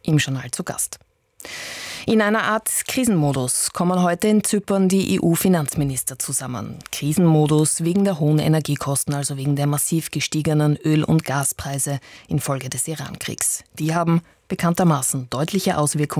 im Journal zu Gast. In einer Art Krisenmodus kommen heute in Zypern die EU-Finanzminister zusammen. Krisenmodus wegen der hohen Energiekosten, also wegen der massiv gestiegenen Öl- und Gaspreise infolge des Iran-Kriegs. Die haben bekanntermaßen deutliche Auswirkungen